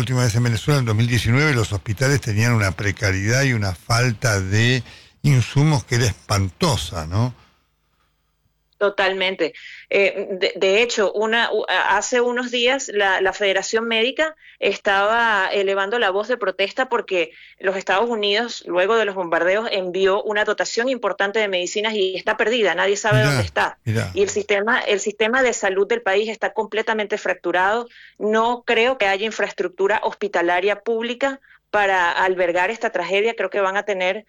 última vez en Venezuela, en 2019, los hospitales tenían una precariedad y una falta de insumos que era espantosa, ¿no? Totalmente. De hecho, hace unos días la Federación Médica estaba elevando la voz de protesta porque los Estados Unidos, luego de los bombardeos, envió una dotación importante de medicinas y está perdida, nadie sabe dónde está. Mirá. Y el sistema de salud del país está completamente fracturado. No creo que haya infraestructura hospitalaria pública para albergar esta tragedia. Creo que van a tener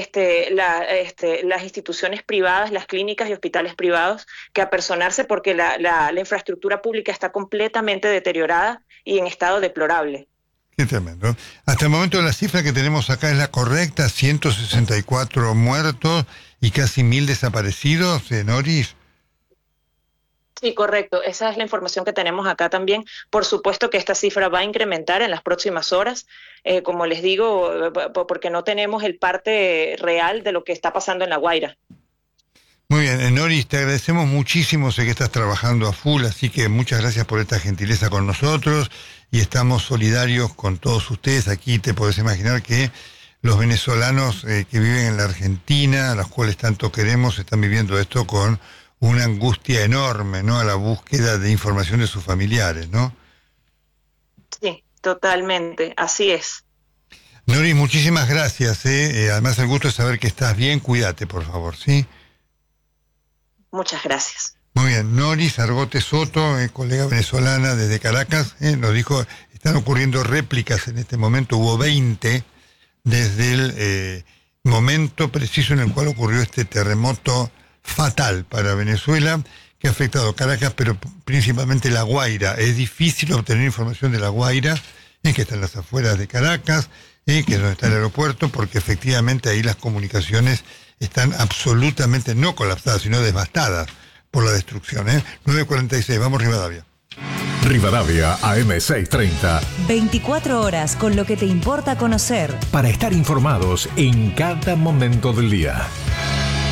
las instituciones privadas, las clínicas y hospitales privados, que apersonarse porque la infraestructura pública está completamente deteriorada y en estado deplorable. Qué tremendo. Hasta el momento la cifra que tenemos acá es la correcta: 164 muertos y casi 1000 desaparecidos, Noris. Sí, correcto. Esa es la información que tenemos acá también. Por supuesto que esta cifra va a incrementar en las próximas horas, como les digo, porque no tenemos el parte real de lo que está pasando en La Guaira. Muy bien, Noris, te agradecemos muchísimo, sé que estás trabajando a full, así que muchas gracias por esta gentileza con nosotros y estamos solidarios con todos ustedes. Aquí te podés imaginar que los venezolanos que viven en la Argentina, a los cuales tanto queremos, están viviendo esto con una angustia enorme, ¿no? A la búsqueda de información de sus familiares, ¿no? Sí, totalmente, así es. Noris, muchísimas gracias, además el gusto de saber que estás bien, cuídate, por favor, ¿sí? Muchas gracias. Muy bien, Noris Argote Soto, colega venezolana desde Caracas, nos dijo, están ocurriendo réplicas en este momento, hubo 20 desde el momento preciso en el cual ocurrió este terremoto fatal para Venezuela, que ha afectado Caracas, pero principalmente La Guaira. Es difícil obtener información de La Guaira, que está en las afueras de Caracas, que es donde está el aeropuerto, porque efectivamente ahí las comunicaciones están absolutamente no colapsadas, sino devastadas por la destrucción. 9:46, vamos Rivadavia. Rivadavia AM630. 24 horas con lo que te importa conocer. Para estar informados en cada momento del día.